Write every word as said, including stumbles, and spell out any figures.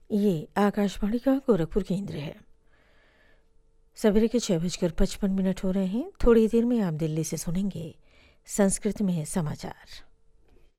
ये आकाशवाणी का गोरखपुर केंद्र है। सवेरे के छः बजकर पचपन मिनट हो रहे हैं। थोड़ी देर में आप दिल्ली से सुनेंगे संस्कृत में समाचार।